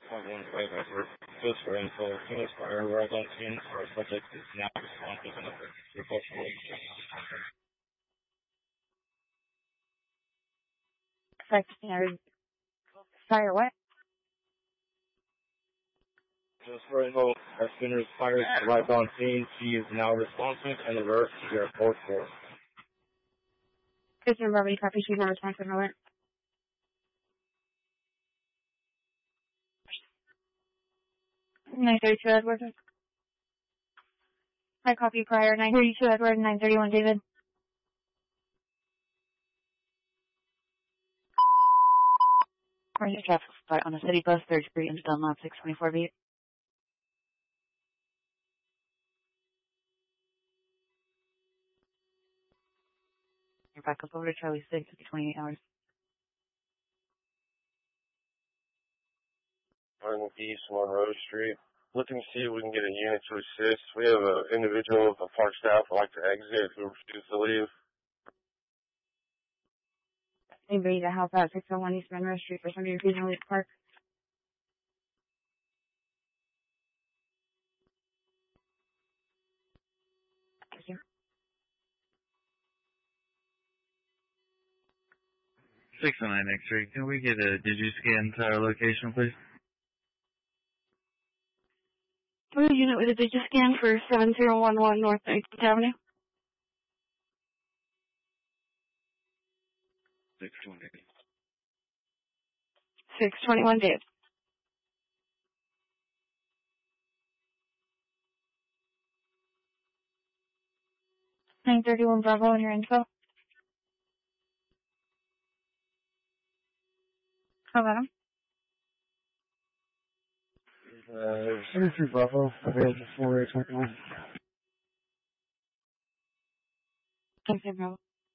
115 effort. Just for info, Phoenix Fire arrived on scene. Our subject is now responsive and alert. Report for Fire what? Just for info, our Phoenix Fire arrived on scene. She is now responsive and alert to your report for. Just remember, copy, she's not responsive and alert. 932 Edward. I copy prior. 932 Edward, 931 David. Orange traffic spot on the city bus, 3rd Street into Dunlop, 624 beat. You're back up over to Charlie 6, it'll be 28 hours. East Monroe Street. Looking to see if we can get a unit to assist. We have an individual, a park staff would like to exit who refuses to leave. Anybody to help out 601 East Monroe Street for somebody refusing to leave the park? Thank you. 609 X-ray. Can we get a DigiScan to our location, please? Blue unit with a DigiScan for 7011 North 19th Avenue. 620. 621 Dave. 931 Bravo in your info. How about him? 73 Bravo, available for 821. Thanks, Bravo.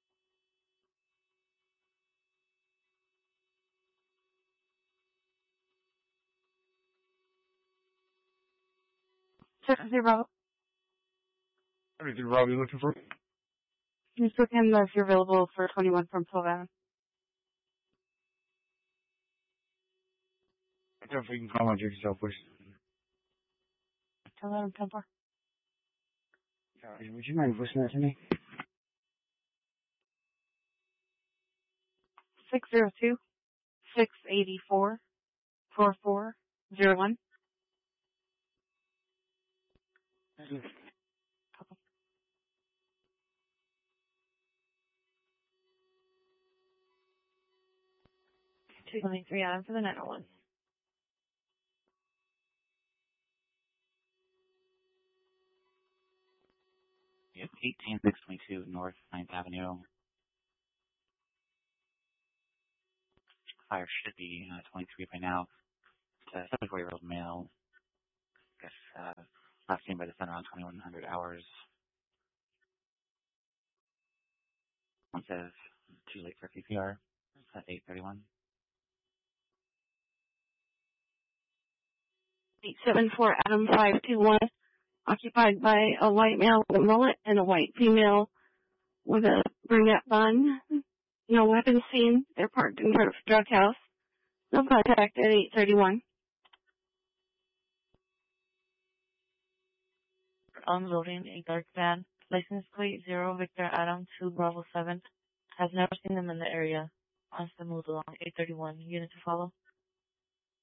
Bravo. 73 Bravo, you looking for? Can you book him if you're available for 21 from 12 Avenue? I don't know if you can call my Jigsaw, please. 12 Avenue, 10-4. Sorry, would you mind listening that to me? 602 684 4401. Thank you. 293 Adam for the 901. Yep, 18622 North 9th Avenue. Fire should be 23 by now. It's a 74-year-old male. I guess last seen by the sun around 2100 hours. One says too late for CPR. It's at 8:31. 874 Adam 521. Occupied by a white male with a mullet and a white female with a brunette bun. No weapons seen. They're parked in front of a drug house. No contact at 8:31. Unloading a dark van. License plate 0 Victor Adam 2 Bravo 7. Has never seen them in the area. Wants to move along 8:31. Unit to follow.